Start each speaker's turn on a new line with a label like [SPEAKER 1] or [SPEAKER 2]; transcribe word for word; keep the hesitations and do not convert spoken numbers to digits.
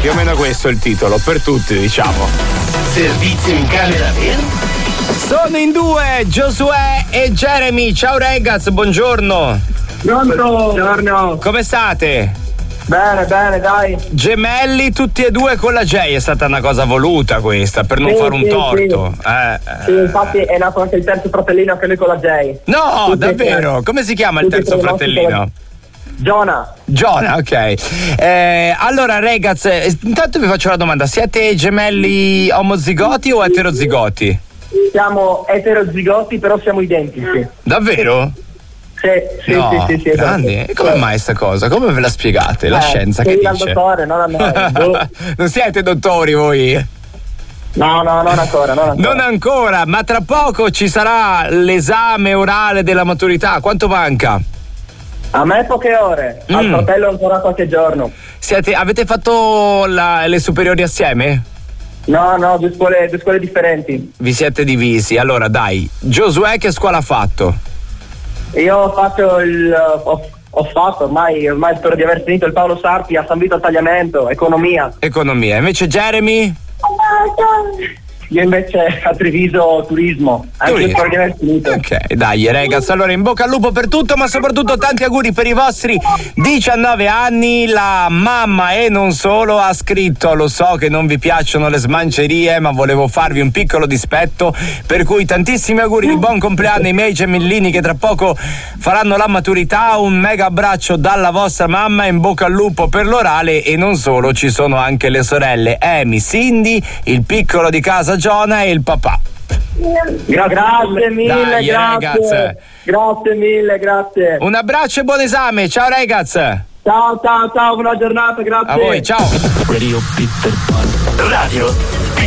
[SPEAKER 1] Più o meno questo è il titolo, per tutti, diciamo.
[SPEAKER 2] Servizio in camera per...
[SPEAKER 1] Sono in due, Giosuè e Jeremy. Ciao ragazzi, buongiorno.
[SPEAKER 3] Buongiorno.
[SPEAKER 1] Come state?
[SPEAKER 3] Bene, bene, dai.
[SPEAKER 1] Gemelli tutti e due con la J, è stata una cosa voluta questa, per non
[SPEAKER 3] Sì,
[SPEAKER 1] fare un
[SPEAKER 3] sì,
[SPEAKER 1] torto.
[SPEAKER 3] Sì.
[SPEAKER 1] Eh,
[SPEAKER 3] Sì,
[SPEAKER 1] eh.
[SPEAKER 3] infatti è nato anche il terzo fratellino anche lui con la J.
[SPEAKER 1] No,
[SPEAKER 3] Tutti
[SPEAKER 1] davvero? Come si chiama il
[SPEAKER 3] tutti
[SPEAKER 1] terzo
[SPEAKER 3] e tre nostri
[SPEAKER 1] fratellino?
[SPEAKER 3] con- Giona.
[SPEAKER 1] Giona, ok. Eh, allora, ragazzi, eh, intanto vi faccio una domanda: siete gemelli omozigoti o eterozigoti?
[SPEAKER 3] Siamo eterozigoti, però siamo identici.
[SPEAKER 1] Davvero?
[SPEAKER 3] Sì, sì,
[SPEAKER 1] No,
[SPEAKER 3] sì, sì, sì, esatto.
[SPEAKER 1] grandi. E come mai sta cosa? Come ve la spiegate? La
[SPEAKER 3] Eh,
[SPEAKER 1] scienza che
[SPEAKER 3] sei dal
[SPEAKER 1] dice?
[SPEAKER 3] dottore, non a noi. Boh.
[SPEAKER 1] Non siete dottori voi?
[SPEAKER 3] No, no, non ancora, non ancora.
[SPEAKER 1] Non ancora, ma tra poco ci sarà l'esame orale della maturità. Quanto manca?
[SPEAKER 3] A me poche ore, al
[SPEAKER 1] Mm.
[SPEAKER 3] fratello ancora qualche giorno.
[SPEAKER 1] Siete, avete fatto la- le superiori assieme?
[SPEAKER 3] No, no, due scuole, due scuole differenti.
[SPEAKER 1] Vi siete divisi. Allora dai, Giosuè che scuola ha fatto?
[SPEAKER 3] Io ho fatto il... ho, ho fatto ormai, ormai spero di aver finito il Paolo Sarpi a San Vito a Tagliamento, economia.
[SPEAKER 1] Economia. Invece Jeremy?
[SPEAKER 3] Io invece a Treviso turismo, anche
[SPEAKER 1] Turismo.
[SPEAKER 3] spero di aver finito.
[SPEAKER 1] Ok, dai ragazzi, allora in bocca al lupo per tutto, ma soprattutto tanti auguri per i vostri diciannove anni. La mamma e non solo ha scritto: lo so che non vi piacciono le smancerie, ma volevo farvi un piccolo dispetto, per cui tantissimi auguri di buon compleanno ai miei gemellini che tra poco faranno la maturità. Un mega abbraccio dalla vostra mamma, in bocca al lupo per l'orale. E non solo, ci sono anche le sorelle Amy, Cindy, il piccolo di casa Giona e il papà.
[SPEAKER 3] Gra- grazie mille,
[SPEAKER 1] Dai,
[SPEAKER 3] grazie.
[SPEAKER 1] ragazzi.
[SPEAKER 3] Grazie mille, grazie.
[SPEAKER 1] Un abbraccio e buon esame, ciao ragazzi.
[SPEAKER 3] Ciao, ciao, ciao, buona giornata, grazie.
[SPEAKER 1] A voi, ciao.
[SPEAKER 2] Radio Peter Pan. Radio